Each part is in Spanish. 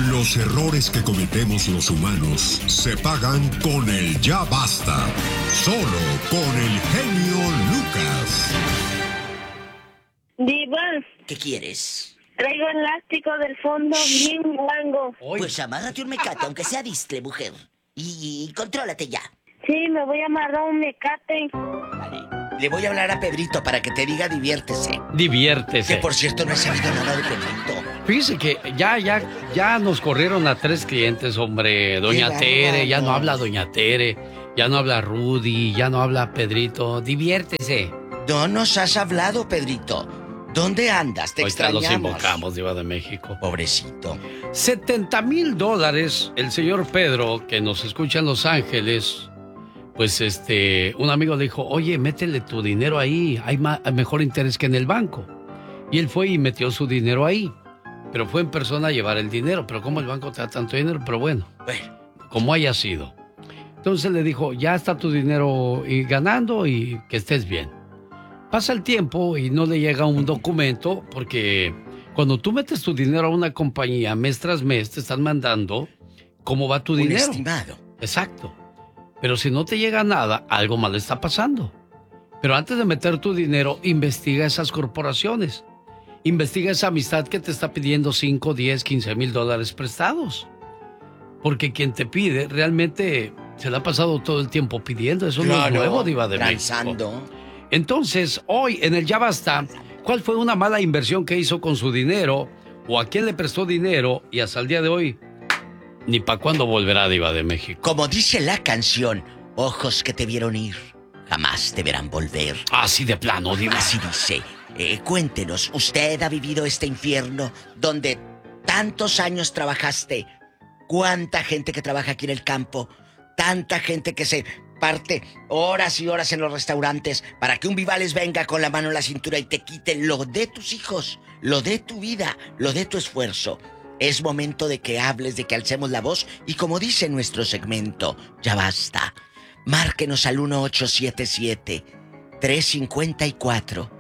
Los errores que cometemos los humanos se pagan con el ya basta. Solo con el genio Lucas. Diva, ¿Qué quieres? traigo elástico del fondo bien largo. Pues amárrate un mecate, aunque sea distre, mujer. Y contrólate ya. Sí, me voy a amarrar un mecate. Vale. Le voy a hablar a Pedrito para que te diga diviértese. Diviértese. Que por cierto no he sabido nada de Pedrito. Fíjese que ya nos corrieron a 3 clientes, hombre. Doña Tere, ya no habla Doña Tere, ya no habla Rudy, ya no habla Pedrito. Diviértese. No nos has hablado, Pedrito. ¿Dónde andas? Te Ahorita extrañamos. los invocamos, Diva de México. Pobrecito. $70,000, el señor Pedro, que nos escucha en Los Ángeles, pues un amigo le dijo, oye, métele tu dinero ahí, hay mejor interés que en el banco. Y él fue y metió su dinero ahí, pero fue en persona a llevar el dinero. Pero ¿cómo el banco te da tanto dinero? Pero bueno, como haya sido. Entonces le dijo, ya está tu dinero ganando y que estés bien. Pasa el tiempo y no le llega un documento porque cuando tú metes tu dinero a una compañía mes tras mes te están mandando cómo va tu dinero. Un estimado. Exacto. Pero si no te llega nada, algo mal está pasando. Pero antes de meter tu dinero, investiga esas corporaciones. Investiga esa amistad que te está pidiendo 5, 10, 15 mil dólares prestados. Porque quien te pide realmente se le ha pasado todo el tiempo pidiendo. Eso no es nuevo, Diva de México. Entonces, hoy en el Ya Basta, ¿cuál fue una mala inversión que hizo con su dinero? ¿O a quién le prestó dinero? Y hasta el día de hoy, ni para cuándo volverá, Diva de México. Como dice la canción, ojos que te vieron ir, jamás te verán volver. Así de plano, Diva. Así dice. Cuéntenos, ¿usted ha vivido este infierno donde tantos años trabajaste? ¿Cuánta gente que trabaja aquí en el campo? Tanta gente que se parte horas y horas en los restaurantes para que un Vivales venga con la mano en la cintura y te quite lo de tus hijos, lo de tu vida, lo de tu esfuerzo. Es momento de que hables, de que alcemos la voz y como dice nuestro segmento, ya basta. Márquenos al 1877-354.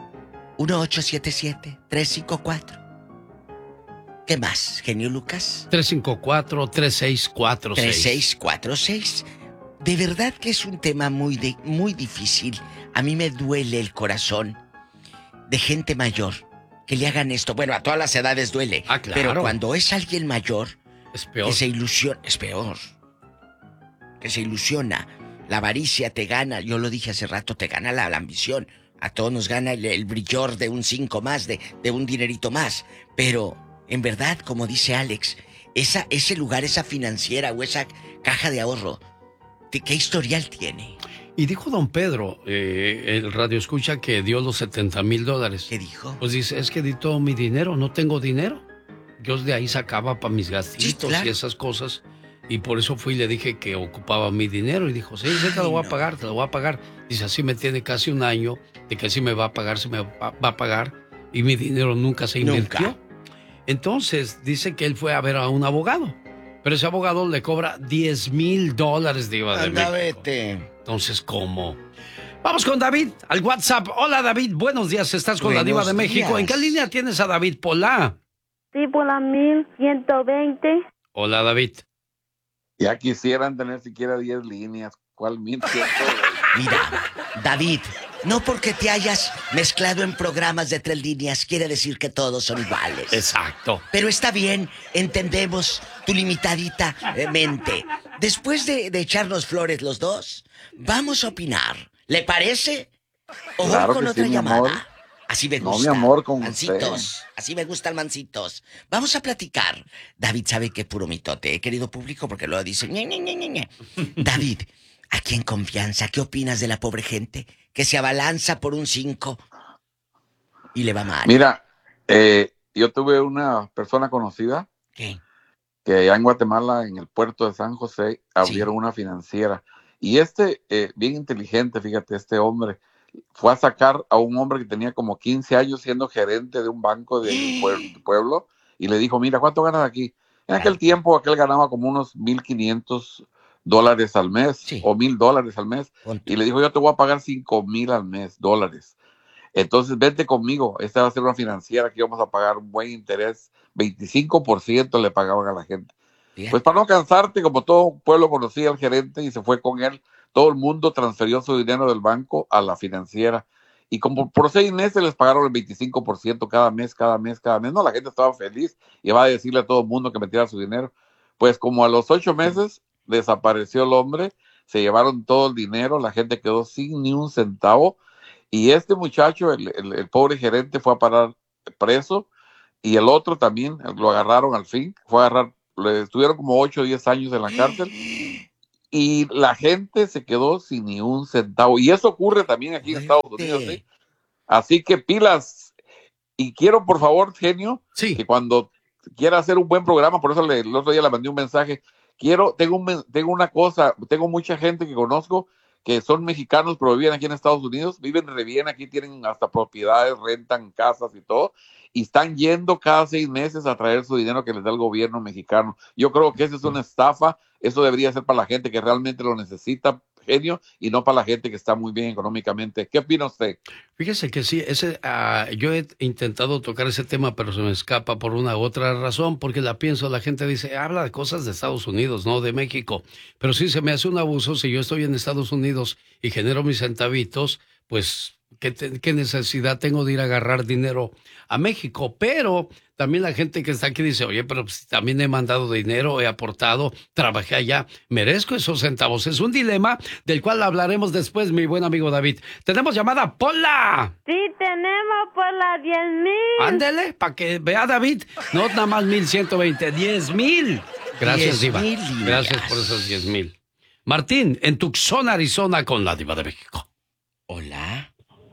1877-354. ¿Qué más, genio Lucas? 354-3646. 3646. De verdad que es un tema muy difícil. A mí me duele el corazón de gente mayor que le hagan esto. Bueno, a todas las edades duele. Ah, claro. Pero cuando es alguien mayor, es peor. Que se ilusiona, es peor. Que se ilusiona. La avaricia te gana, yo lo dije hace rato, te gana la ambición. A todos nos gana el brillor de un 5 más, de un dinerito más. Pero, en verdad, como dice Alex, ese lugar, esa financiera o esa caja de ahorro, ¿qué historial tiene? Y dijo don Pedro, el radio escucha, que dio los $70,000. ¿Qué dijo? Pues dice, es que di todo mi dinero, no tengo dinero. Yo de ahí sacaba para mis gastitos, sí, claro, y esas cosas. Y por eso fui y le dije que ocupaba mi dinero. Y dijo, sí, te lo voy a pagar, te lo voy a pagar. Dice, así me tiene casi un año de que sí me va a pagar, se me va a pagar. Y mi dinero nunca se invirtió. Nunca. Entonces, dice que él fue a ver a un abogado. Pero ese abogado le cobra $10,000, Diva de México. Vete. Entonces, ¿cómo? Vamos con David al WhatsApp. Hola, David, buenos días. Estás con la Diva de México. días. ¿En qué línea tienes a David? Pola. Sí, por la 1120. Hola, David. Ya quisieran tener siquiera 10 líneas. ¿Cuál 1100? Mira, David, no porque te hayas mezclado en programas de 3 líneas quiere decir que todos son iguales. Exacto. Pero está bien, entendemos tu limitadita mente. Después de echarnos flores los dos, vamos a opinar. ¿Le parece? ¿O Claro voy con que otra sí, mi llamada? amor. Así me No, gusta. mi amor, con Mancitos. usted. Así me gustan mancitos. Vamos a platicar. David sabe que es puro mitote, querido público, porque luego dice... Ñe, Ñe, Ñe, Ñe. David, aquí en confianza, ¿qué opinas de la pobre gente que se abalanza por un 5 y le va mal? Mira, yo tuve una persona conocida. ¿Qué? Que allá en Guatemala, en el puerto de San José, abrieron una financiera. Y bien inteligente, fíjate, este hombre fue a sacar a un hombre que tenía como 15 años siendo gerente de un banco del pueblo, y le dijo, mira, ¿cuánto ganas aquí? En aquel tiempo, aquel ganaba como unos $1,500 al mes, o $1,000 al mes, y le dijo, yo te voy a pagar $5,000 al mes, dólares. Entonces, vente conmigo, esta va a ser una financiera que vamos a pagar un buen interés, 25% le pagaban a la gente. Bien. Pues para no cansarte, como todo pueblo conocía al gerente y se fue con él, todo el mundo transfirió su dinero del banco a la financiera. Y como por 6 meses les pagaron el 25% cada mes. No, la gente estaba feliz y va a decirle a todo el mundo que metiera su dinero. Pues como a los 8 meses desapareció el hombre, se llevaron todo el dinero, la gente quedó sin ni un centavo. Y este muchacho, el pobre gerente, fue a parar preso. Y el otro también, lo agarraron al fin, le estuvieron como 8 o 10 años en la cárcel. Y la gente se quedó sin ni un centavo. Y eso ocurre también aquí en Estados Unidos, ¿sí? Así que pilas. Y quiero, por favor, genio, sí, que cuando quiera hacer un buen programa, por eso el otro día le mandé un mensaje, tengo una cosa, tengo mucha gente que conozco que son mexicanos, pero viven aquí en Estados Unidos, viven re bien, aquí tienen hasta propiedades, rentan casas y todo, y están yendo cada 6 meses a traer su dinero que les da el gobierno mexicano. Yo creo que esa es una estafa, eso debería ser para la gente que realmente lo necesita, genio, y no para la gente que está muy bien económicamente. ¿Qué opina usted? Fíjese que sí, yo he intentado tocar ese tema, pero se me escapa por una u otra razón, porque la gente dice, habla de cosas de Estados Unidos, no de México. Pero sí se me hace un abuso si yo estoy en Estados Unidos y genero mis centavitos, pues, ¿qué necesidad tengo de ir a agarrar dinero a México? Pero también la gente que está aquí dice, oye, pero pues, también he mandado dinero, he aportado, trabajé allá, merezco esos centavos. Es un dilema del cual hablaremos después, mi buen amigo David. ¿Tenemos llamada? ¡Pola! Sí, tenemos por las 10,000. Ándele, para que vea David, no nada más 1,120, 10,000. Gracias, 10,000 Diva. libras. Gracias por esos 10,000. Martín, en Tucson, Arizona, con la Diva de México. Hola.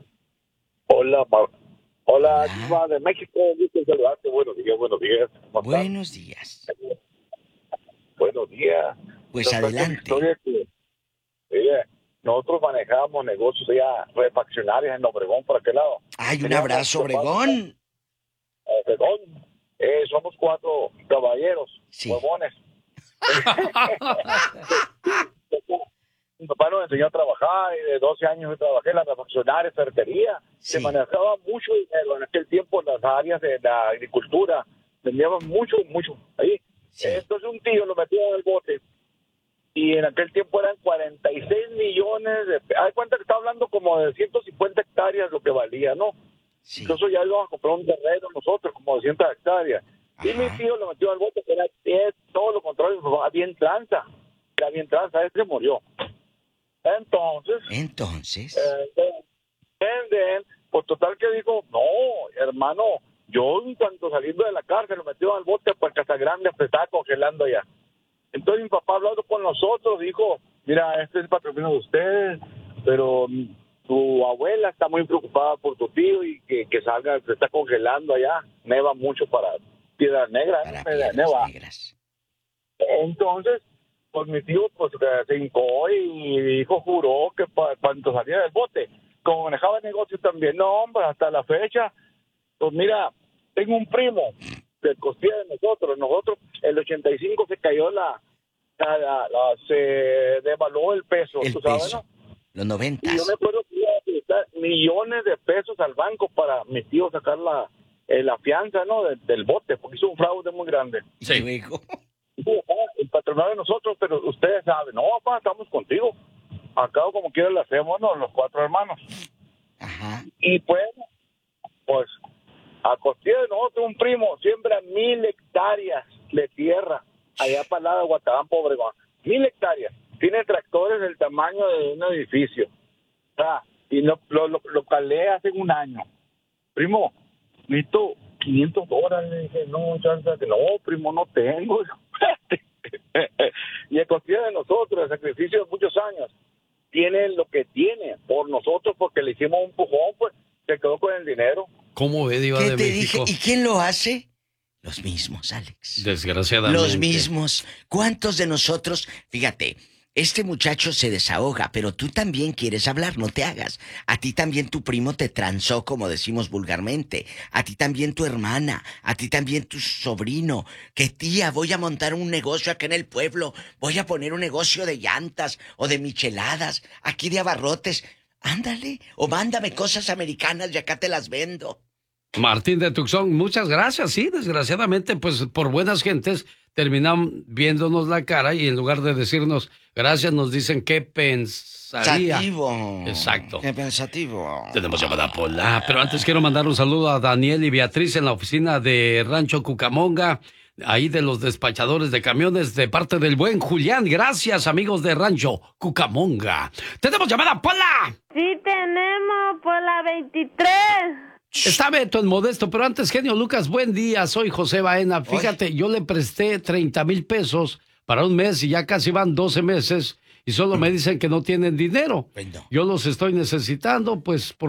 Hola, Diva de México, gusto saludarte. Buenos días. Buenos días. Buenos días. Pues adelante. Nosotros manejábamos negocios ya refaccionarios en Obregón, por aquel lado. Ay, un abrazo, Obregón. Obregón. Somos 4 caballeros, Sí. huevones. Mi papá nos enseñó a trabajar y de 12 años yo trabajé en la refaccionaria, ferretería. Sí. Se manejaba mucho dinero en aquel tiempo en las áreas de la agricultura. Vendíamos mucho ahí. Sí. Entonces un tío lo metió en el bote y en aquel tiempo eran 46 millones de... Hay cuenta que está hablando como de 150 hectáreas lo que valía, ¿no? Sí. Entonces ya íbamos a comprar un terreno nosotros, como 200 hectáreas. Y Ajá. mi tío lo metió al bote, que era todo lo contrario, era bien tranza. Este murió. Entonces, pues total que dijo, no, hermano, yo en cuanto saliendo de la cárcel lo metió al bote porque hasta grande se estaba congelando allá. Entonces mi papá hablando con nosotros dijo, mira, este es el patrocinio de ustedes, pero tu abuela está muy preocupada por tu tío y que salga, se está congelando allá, neva mucho para Piedras Negras, Para Piedras Piedras Negras. Entonces, pues mi tío pues se hincó y dijo, juró que cuando salía del bote, como manejaba el negocio también, no hombre, hasta la fecha, pues mira, tengo un primo del costilla de nosotros, el 85 se cayó se devaluó el peso, El tú sabes, peso. ¿no? Los Y yo 90s. me acuerdo que iba a utilizar millones de pesos al banco para mi tío sacar la fianza, ¿no? Del bote, porque hizo un fraude muy grande. Sí. Y luego. El patronato de nosotros, pero ustedes saben, no, papá, estamos contigo. Acá como quiera lo hacemos, ¿no? Los 4 hermanos. Ajá. Y pues a costilla de nosotros, un primo siembra 1,000 hectáreas de tierra allá para el lado de Guatabampo, Obregón. 1,000 hectáreas. Tiene tractores del tamaño de un edificio. Y lo calé hace un año. Primo, necesito $500. Le dije, no, chance que no, primo, no tengo. Y a costilla de nosotros, el sacrificio de muchos años, tiene lo que tiene por nosotros, porque le hicimos un pujón, pues se quedó con el dinero. ¿Cómo ve, Diva ¿Qué de te México? dije? ¿Y quién lo hace? Los mismos, Alex. Desgraciadamente. Los mismos. ¿Cuántos de nosotros? Fíjate, este muchacho se desahoga, pero tú también quieres hablar, no te hagas. A ti también tu primo te transó, como decimos vulgarmente. A ti también tu hermana, a ti también tu sobrino. Que tía, voy a montar un negocio acá en el pueblo. Voy a poner un negocio de llantas o de micheladas, aquí de abarrotes. Ándale, o mándame cosas americanas y acá te las vendo. Martín de Tucson, muchas gracias. Sí, desgraciadamente, pues por buenas gentes terminan viéndonos la cara y en lugar de decirnos gracias, nos dicen qué pensaría. Pensativo. Exacto. Qué pensativo. Tenemos llamada Pola, pero antes quiero mandar un saludo a Daniel y Beatriz en la oficina de Rancho Cucamonga, ahí de los despachadores de camiones, de parte del buen Julián. Gracias, amigos de Rancho Cucamonga. ¡Tenemos llamada Pola! Sí tenemos por la 23. Está Beto en Modesto, pero antes, genio Lucas, buen día, soy José Baena. Fíjate, yo le presté 30,000 pesos para un mes y ya casi van 12 meses y solo me dicen que no tienen dinero. Yo los estoy necesitando, pues, por